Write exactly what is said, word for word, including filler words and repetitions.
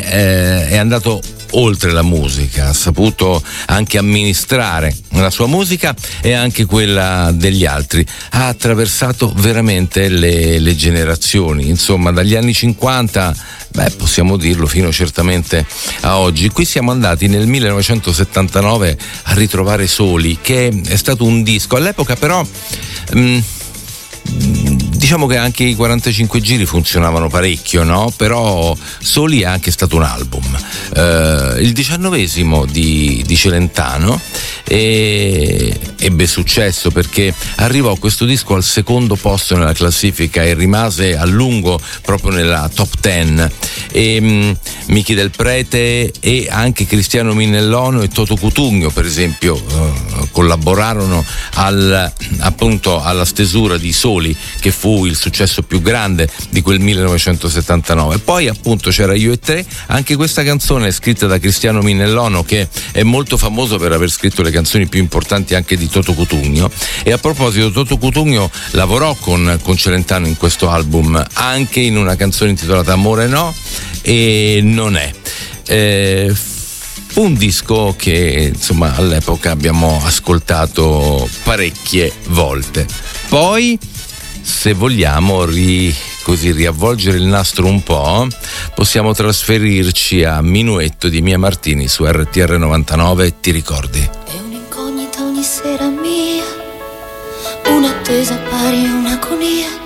è, eh, è andato oltre la musica, ha saputo anche amministrare la sua musica e anche quella degli altri, ha attraversato veramente le, le generazioni, insomma dagli anni cinquanta, beh possiamo dirlo, fino certamente a oggi. Qui siamo andati nel millenovecentosettantanove a ritrovare Soli, che è stato un disco all'epoca, però mh, diciamo che anche i quarantacinque giri funzionavano parecchio, no? Però Soli è anche stato un album, eh, il diciannovesimo di, di Celentano, e ebbe successo perché arrivò questo disco al secondo posto nella classifica e rimase a lungo proprio nella top ten. E um, Michi del Prete e anche Cristiano Minellono e Toto Cutugno, per esempio, uh, collaborarono al, appunto alla stesura di Soli, che fu il successo più grande di quel millenovecentosettantanove. Poi appunto c'era Io e Te, anche questa canzone è scritta da Cristiano Minellono, che è molto famoso per aver scritto le canzoni più importanti anche di Toto Cutugno. E a proposito, Toto Cutugno lavorò con, con Celentano in questo album, anche in una canzone intitolata Amore No e Non È. Eh, fu un disco che insomma all'epoca abbiamo ascoltato parecchie volte. Poi, se vogliamo ri, così riavvolgere il nastro un po', possiamo trasferirci a Minuetto di Mia Martini su R T R novantanove. Ti ricordi? È un'incognita ogni sera mia, un'attesa pari a un'agonia.